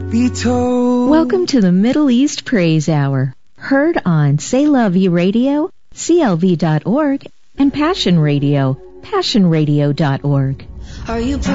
be told. Welcome to the Middle East Praise Hour, heard on C'est La Vie Radio, CLV.org, and Passion Radio, passionradio.org. Are you